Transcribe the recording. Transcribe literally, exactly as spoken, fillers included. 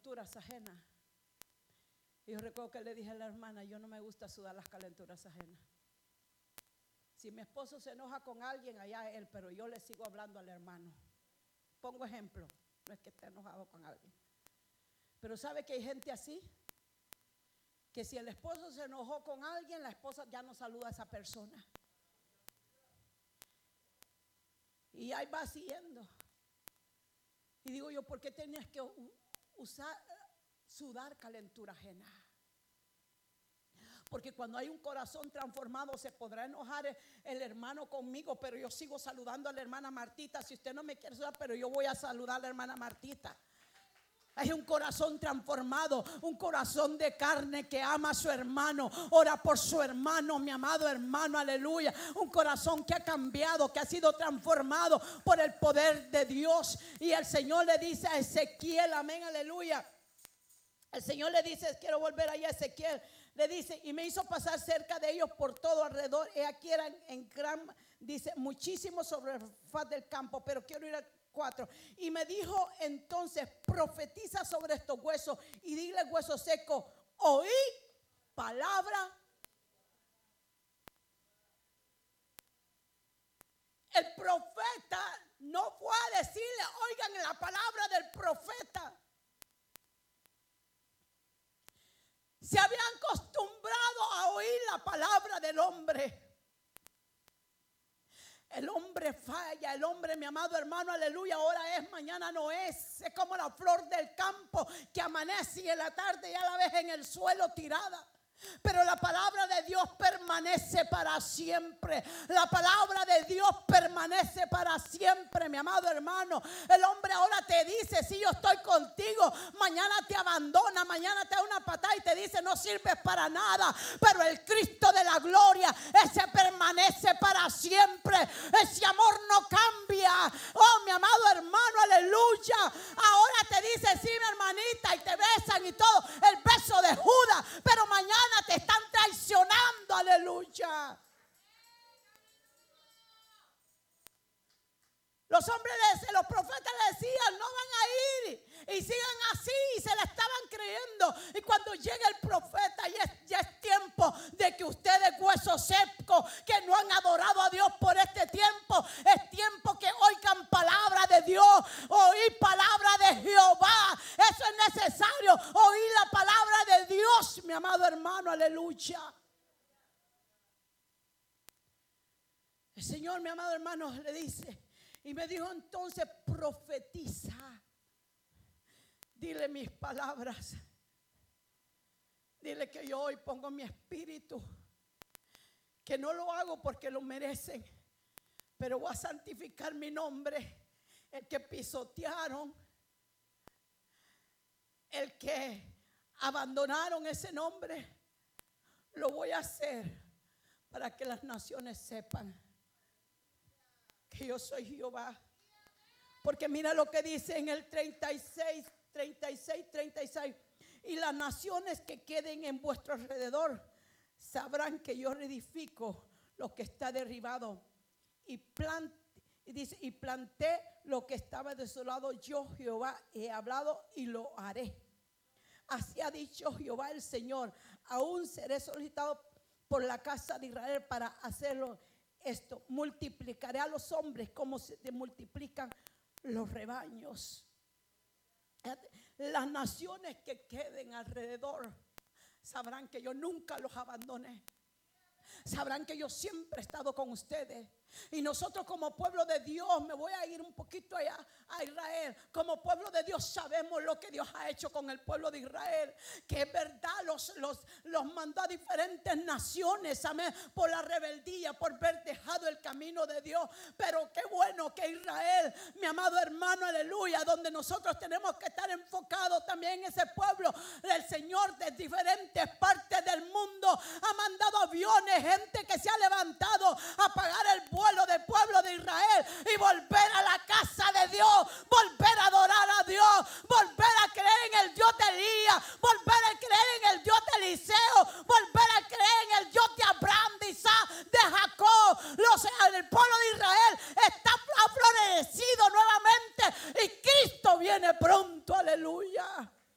calenturas ajenas. Y yo recuerdo que le dije a la hermana, yo no me gusta sudar las calenturas ajenas. Si mi esposo se enoja con alguien, allá él, pero yo le sigo hablando al hermano. Pongo ejemplo, no es que esté enojado con alguien. Pero ¿sabe que hay gente así? Que si el esposo se enojó con alguien, la esposa ya no saluda a esa persona. Y ahí va siguiendo. Y digo yo, ¿por qué tenías que usar, sudar calentura ajena? Porque cuando hay un corazón transformado, se podrá enojar el, el hermano conmigo, pero yo sigo saludando a la hermana Martita. Si usted no me quiere saludar, pero yo voy a saludar a la hermana Martita. Hay un corazón transformado, un corazón de carne que ama a su hermano, ora por su hermano, mi amado hermano, aleluya. Un corazón que ha cambiado, que ha sido transformado por el poder de Dios. Y el Señor le dice a Ezequiel, amén, aleluya. El Señor le dice, quiero volver allá a Ezequiel. Le dice, y me hizo pasar cerca de ellos por todo alrededor. Y aquí eran en gran, dice, muchísimo sobre el faz del campo, pero quiero ir a cuatro. Y me dijo entonces, profetiza sobre estos huesos y dile, hueso seco, oí palabra. El profeta no fue a decirle, oigan la palabra del profeta. Se habían acostumbrado a oír la palabra del hombre. El hombre falla, el hombre, mi amado hermano, aleluya, ahora es, mañana no es. Es como la flor del campo que amanece y en la tarde ya la ves en el suelo tirada. Pero la palabra de Dios permanece para siempre. La palabra de Dios permanece para siempre, mi amado hermano. El hombre ahora te dice, sí, yo estoy contigo. Mañana te abandona, mañana te da una patada y te dice, no sirves para nada. Pero el Cristo de la gloria, ese permanece para siempre. Ese amor no cambia. Oh, mi amado hermano, aleluya. Ahora te dice, sí, mi hermanita, y te besan y todo. El beso de Judas. Pero mañana te están traicionando, aleluya. Los hombres, los profetas le decían, no van a ir. Y sigan así, y se la estaban creyendo. Y cuando llega el profeta, ya es, ya es tiempo de que ustedes, huesos secos, que no han adorado a Dios por este tiempo, es tiempo que oigan palabra de Dios, oír palabra de Jehová. Eso es necesario, oír la palabra de Dios, mi amado hermano, aleluya. El Señor, mi amado hermano, le dice, y me dijo entonces, profetiza. Dile mis palabras. Dile que yo hoy pongo mi espíritu. Que no lo hago porque lo merecen, pero voy a santificar mi nombre. El que pisotearon, el que abandonaron ese nombre, lo voy a hacer para que las naciones sepan que yo soy Jehová. Porque mira lo que dice en el treinta y seis, treinta y seis, treinta y seis. Y las naciones que queden en vuestro alrededor sabrán que yo reedifico lo que está derribado. Y, plant, y, dice, y planté lo que estaba desolado. Yo Jehová he hablado y lo haré. Así ha dicho Jehová el Señor. Aún seré solicitado por la casa de Israel para hacerlo esto. Multiplicaré a los hombres como se multiplican los rebaños. Las naciones que queden alrededor sabrán que yo nunca los abandoné. Sabrán que yo siempre he estado con ustedes. Y nosotros como pueblo de Dios, me voy a ir un poquito allá a Israel. Como pueblo de Dios sabemos lo que Dios ha hecho con el pueblo de Israel. Que es verdad, los, los, los mandó a diferentes naciones, amén, por la rebeldía, por haber dejado el camino de Dios. Pero qué bueno que Israel, mi amado hermano, aleluya, donde nosotros tenemos que estar enfocados también en ese pueblo. El Señor de diferentes partes del mundo ha mandado aviones, gente que se ha levantado a pagar el vuelo del pueblo de Israel y volver a la casa de Dios, volver a adorar a Dios, volver a creer en